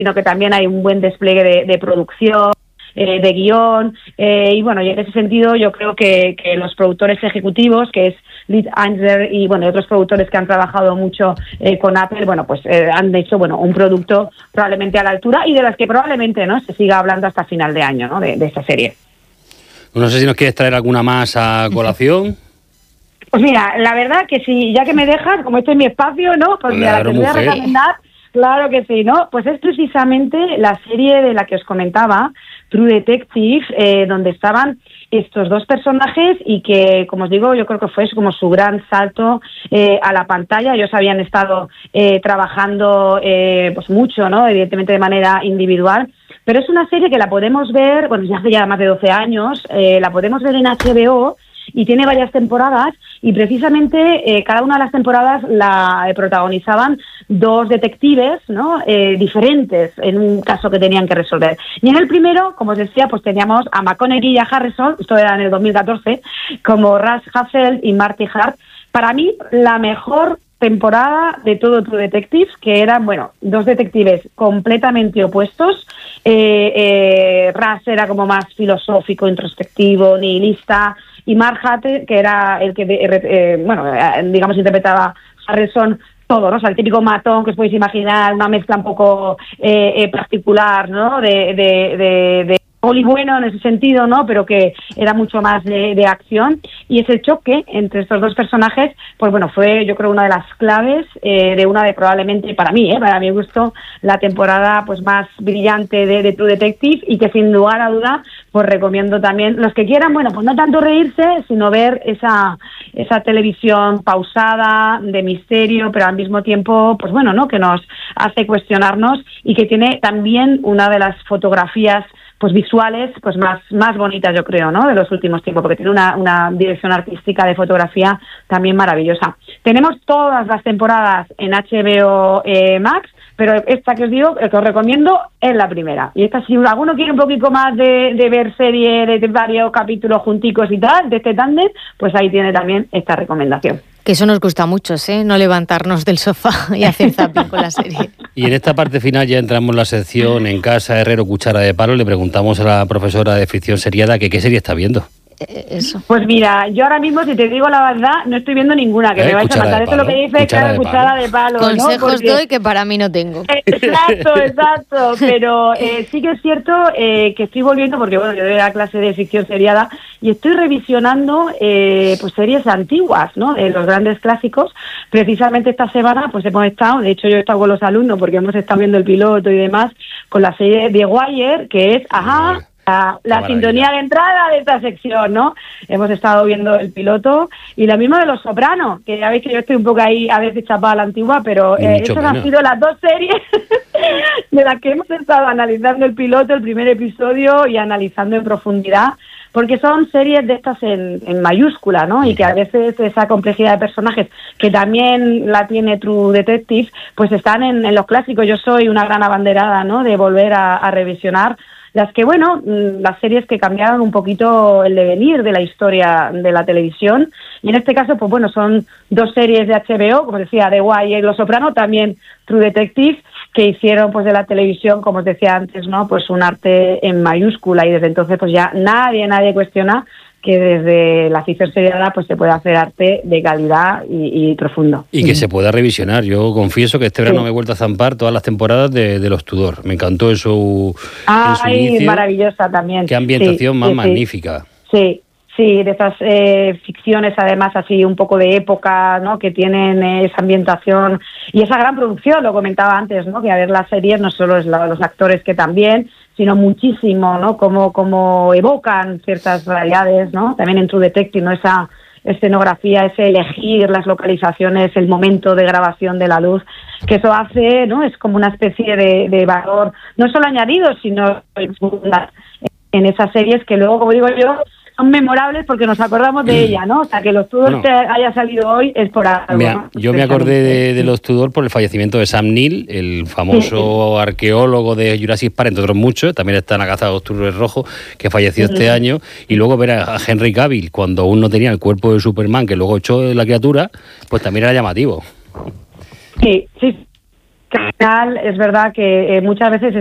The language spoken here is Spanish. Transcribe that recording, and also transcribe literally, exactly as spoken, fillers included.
sino que también hay un buen despliegue de, de producción, eh, de guión, eh, y bueno, y en ese sentido yo creo que, que los productores ejecutivos, que es Lee Eisenberg y bueno, otros productores que han trabajado mucho eh, con Apple, bueno, pues eh, han hecho bueno un producto probablemente a la altura y de las que probablemente no se siga hablando hasta final de año, ¿no? De, de esta serie. No sé si nos quieres traer alguna más a colación. Pues mira, la verdad que sí, ya que me dejas, como este es mi espacio, ¿no? Pues mira, la que voy a recomendar, claro que sí, ¿no? Pues es precisamente la serie de la que os comentaba, True Detective, eh, donde estaban estos dos personajes y que, como os digo, yo creo que fue como su gran salto eh, a la pantalla. Ellos habían estado eh, trabajando eh, pues mucho, ¿no? Evidentemente de manera individual, pero es una serie que la podemos ver, bueno, ya hace ya más de doce años, eh, la podemos ver en H B O y tiene varias temporadas y precisamente eh, cada una de las temporadas la eh, protagonizaban dos detectives, ¿no? Eh, diferentes en un caso que tenían que resolver. Y en el primero, como os decía, pues teníamos a McConaughey y a Harrison, esto era en el dos mil catorce, como Russ Hassel y Marty Hart. Para mí, la mejor temporada de todo True Detective, que eran, bueno, dos detectives completamente opuestos. Eh, eh, Russ era como más filosófico, introspectivo, nihilista, y Mark Hatter, que era el que, eh, bueno, eh, digamos, interpretaba Harrison, todo, ¿no? O sea, el típico matón que os podéis imaginar, una mezcla un poco eh, eh, particular, ¿no? De, de, de, de poli bueno en ese sentido, ¿no? Pero que era mucho más de, de acción. Y ese choque entre estos dos personajes, pues bueno, fue yo creo una de las claves eh, de una de probablemente, para mí, ¿eh? Para mi gusto, la temporada pues más brillante de, de True Detective y que sin lugar a duda, pues recomiendo también, los que quieran, bueno, pues no tanto reírse, sino ver esa, esa televisión pausada, de misterio, pero al mismo tiempo, pues bueno, ¿no? Que nos hace cuestionarnos y que tiene también una de las fotografías pues visuales pues más más bonitas, yo creo, ¿no? De los últimos tiempos, porque tiene una, una dirección artística de fotografía también maravillosa. Tenemos todas las temporadas en H B O eh, Max, pero esta que os digo, que os recomiendo, es la primera. Y esta, si alguno quiere un poquito más de, de ver serie de, de varios capítulos junticos y tal, de este tándem, pues ahí tiene también esta recomendación. Que eso nos gusta mucho, ¿eh? No levantarnos del sofá y hacer zapping con la serie. Y en esta parte final ya entramos en la sección En casa, herrero, cuchara de palo. Le preguntamos a la profesora de ficción seriada que qué serie está viendo. Eso. Pues mira, yo ahora mismo, si te digo la verdad, no estoy viendo ninguna, que eh, me vais a matar. Esto es lo que dice, claro, cuchara de palo. Consejos ¿no? Porque... doy que para mí no tengo. Exacto, exacto. Pero eh, sí que es cierto eh, que estoy volviendo, porque bueno, yo doy la clase de ficción seriada y estoy revisionando eh, pues series antiguas, ¿no? De los grandes clásicos. Precisamente esta semana pues hemos estado, de hecho yo he estado con los alumnos porque hemos estado viendo el piloto y demás, con la serie de Wire, que es, ajá... La, la sintonía de entrada de esta sección, ¿no? Hemos estado viendo el piloto y lo mismo de Los Sopranos, que ya veis que yo estoy un poco ahí a veces chapada a la antigua, pero eh, esas han sido las dos series de las que hemos estado analizando el piloto, el primer episodio y analizando en profundidad, porque son series de estas en, en mayúscula, ¿no? Y que a veces esa complejidad de personajes, que también la tiene True Detective, pues están en, en los clásicos. Yo soy una gran abanderada, ¿no? De volver a, a revisionar las que, bueno, las series que cambiaron un poquito el devenir de la historia de la televisión. Y en este caso, pues bueno, son dos series de H B O, como decía, The Wire y Los Soprano, también True Detective, que hicieron pues de la televisión, como os decía antes, ¿no? Pues un arte en mayúscula, y desde entonces pues ya nadie, nadie cuestiona que desde la ficción seriada pues se puede hacer arte de calidad y, y profundo. Y que mm. se pueda revisionar. Yo confieso que este verano sí. me he vuelto a zampar todas las temporadas de, de Los Tudor. Me encantó en su, ah, en su ay, inicio. Maravillosa también. Qué ambientación sí, más sí, magnífica. Sí, sí, de esas eh, ficciones además así un poco de época, ¿no? Que tienen eh, esa ambientación y esa gran producción, lo comentaba antes, ¿no? Que a ver las series no solo es la, los actores, que también, sino muchísimo, ¿no? Como, como evocan ciertas realidades, ¿no? También en True Detective, ¿no? Esa escenografía, ese elegir las localizaciones, el momento de grabación de la luz, que eso hace, ¿no? Es como una especie de, de valor, no solo añadido, sino en esas series que luego, como digo yo, son memorables porque nos acordamos de ella, ¿no? O sea, que Los Tudor bueno, haya salido hoy es por algo, mira, ¿no? Yo me acordé de, de Los Tudor por el fallecimiento de Sam Neill, el famoso sí. arqueólogo de Jurassic Park, entre otros muchos. También está en Agaza de Octubre Rojo, que falleció sí. este año. Y luego ver a Henry Cavill, cuando aún no tenía el cuerpo de Superman, que luego echó la criatura, pues también era llamativo. Sí, sí. que al final es verdad que eh, muchas veces